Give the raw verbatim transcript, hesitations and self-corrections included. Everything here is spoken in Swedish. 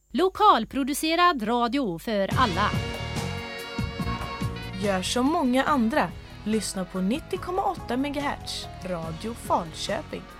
Lokalproducerad radio för alla. Gör som många andra. Lyssna på nittio komma åtta megahertz. Radio Falköping.